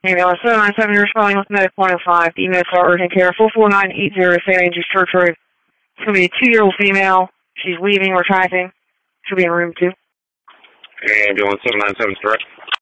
Ambulance 797, you're responding with medic 105. The unit for urgent care 44980 St. Andrews Church Road. It's going to be a 2-year-old female. She's leaving, retracting. She'll be in room 2. Ambulance 797, correct.